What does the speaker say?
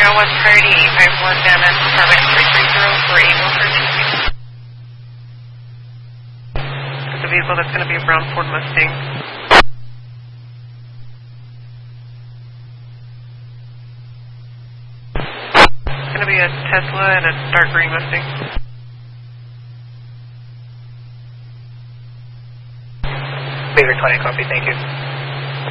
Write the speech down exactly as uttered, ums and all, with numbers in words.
one priority eight five one down at Starbucks three three zero for able for T C. It's a vehicle that's going to be a brown Ford Mustang. It's going to be a Tesla and a dark green Mustang. Beaver twenty, copy, thank you.